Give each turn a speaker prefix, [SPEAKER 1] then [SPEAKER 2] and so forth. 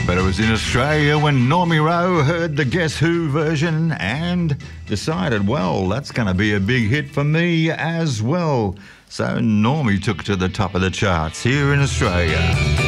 [SPEAKER 1] But it was in Australia when Normie Rowe heard the Guess Who version and decided, well, that's going to be a big hit for me as well. So Normie took it to the top of the charts here in Australia.